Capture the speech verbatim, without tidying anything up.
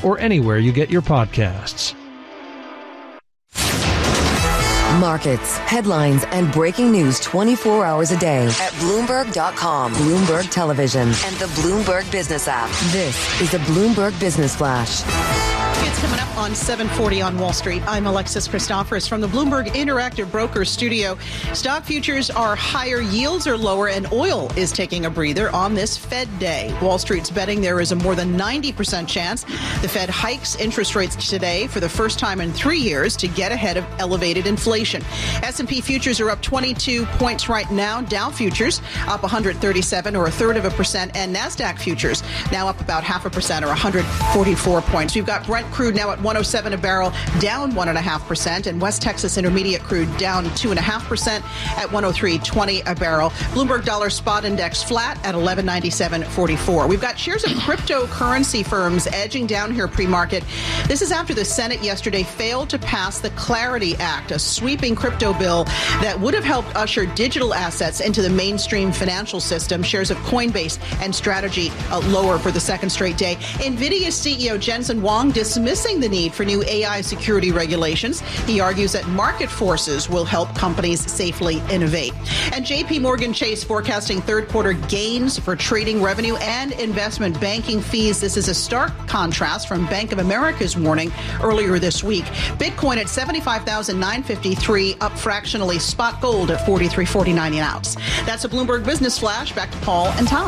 or anywhere you get your podcasts. Markets, headlines, and breaking news twenty-four hours a day at Bloomberg dot com, Bloomberg Television, and the Bloomberg Business app. This is the Bloomberg Business Flash. It's coming up on seven forty on Wall Street. I'm Alexis Christoforous from the Bloomberg Interactive Brokers studio. Stock futures are higher, yields are lower, and oil is taking a breather on this Fed day. Wall Street's betting there is a more than ninety percent chance the Fed hikes interest rates today for the first time in three years to get ahead of elevated inflation. S and P futures are up twenty-two points right now. Dow futures up one hundred thirty-seven or a third of a percent, and NASDAQ futures now up about half a percent or one hundred forty-four points. We've got Brent crude now at one oh seven a barrel, down one point five percent, and West Texas Intermediate crude down two point five percent at one oh three twenty a barrel. Bloomberg Dollar Spot Index flat at eleven ninety-seven forty-four. We've got shares of cryptocurrency firms edging down here pre-market. This is after the Senate yesterday failed to pass the Clarity Act, a sweeping crypto bill that would have helped usher digital assets into the mainstream financial system. Shares of Coinbase and Strategy uh, lower for the second straight day. NVIDIA C E O Jensen Huang dismissing the need for new A I security regulations. He argues that market forces will help companies safely innovate. And J P Morgan Chase forecasting third quarter gains for trading revenue and investment banking fees. This is a stark contrast from Bank of America's warning earlier this week. Bitcoin at seventy-five thousand nine hundred fifty-three, up fractionally. Spot gold at forty-three forty-nine an ounce. That's a Bloomberg Business Flash. Back to Paul and Tom.